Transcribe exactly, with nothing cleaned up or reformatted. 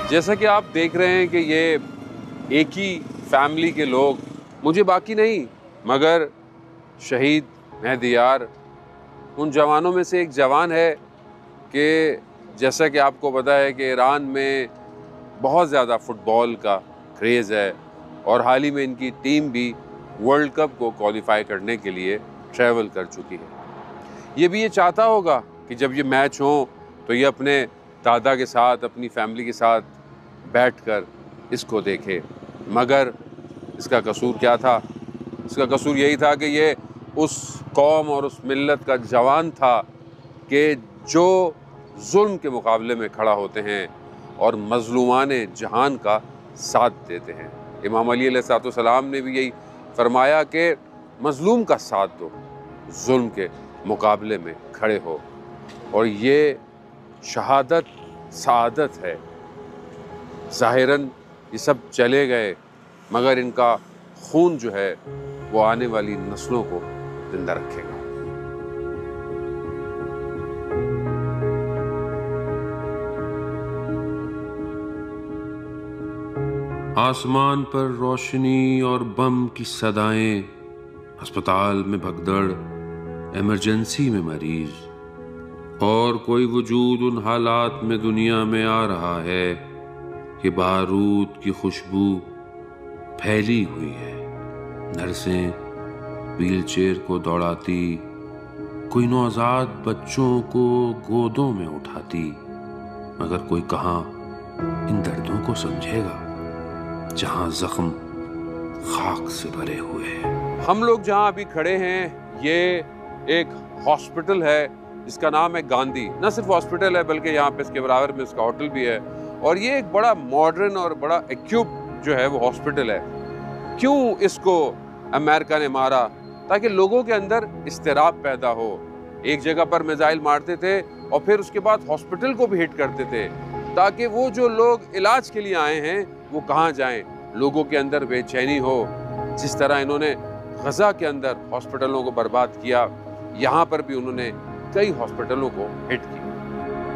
जैसा कि आप देख रहे हैं कि ये एक ही फैमिली के लोग, मुझे बाकी नहीं मगर शहीद मेहदी यार उन जवानों में से एक जवान है कि जैसा कि आपको पता है कि ईरान में बहुत ज़्यादा फ़ुटबॉल का क्रेज़ है और हाल ही में इनकी टीम भी वर्ल्ड कप को क्वालिफाई करने के लिए ट्रैवल कर चुकी है। ये भी ये चाहता होगा कि जब ये मैच हो तो ये अपने दादा के साथ, अपनी फैमिली के साथ बैठकर इसको देखे, मगर इसका कसूर क्या था? इसका कसूर यही था कि ये उस कौम और उस मिल्लत का जवान था कि जो जुल्म के मुकाबले में खड़ा होते हैं और मज़लूमाने जहान का साथ देते हैं। इमाम अली अलैहिस्सलाम ने भी यही फरमाया कि मज़लूम का साथ दो, जुल्म के मुकाबले में खड़े हो। और ये शहादत सआदत है। ज़ाहिरन ये सब चले गए मगर इनका खून जो है वो आने वाली नस्लों को जिंदा रखेगा। आसमान पर रोशनी और बम की सदाएं, अस्पताल में भगदड़, इमरजेंसी में मरीज, और कोई वजूद उन हालात में दुनिया में आ रहा है कि बारूद की खुशबू फैली हुई है। नर्सें व्हीलचेयर को दौड़ाती, कोई नौजाद बच्चों को गोदों में उठाती, मगर कोई कहाँ इन दर्दों को समझेगा जहां जख्म खाक से भरे हुए हैं। हम लोग जहां अभी खड़े हैं ये एक हॉस्पिटल है जिसका नाम है गांधी। न सिर्फ हॉस्पिटल है बल्कि यहाँ पे इसके बराबर में इसका होटल भी है और ये एक बड़ा मॉडर्न और बड़ा इक्विप जो है वो हॉस्पिटल है। क्यों इसको अमेरिका ने मारा? ताकि लोगों के अंदर इस्तिराब पैदा हो। एक जगह पर मिसाइल मारते थे और फिर उसके बाद हॉस्पिटल को भी हिट करते थे ताकि वो जो लोग इलाज के लिए आए हैं वो कहाँ जाएं, लोगों के अंदर बेचैनी हो। जिस तरह इन्होंने गजा के अंदर हॉस्पिटलों को बर्बाद किया, यहाँ पर भी उन्होंने कई हॉस्पिटलों को हिट किया।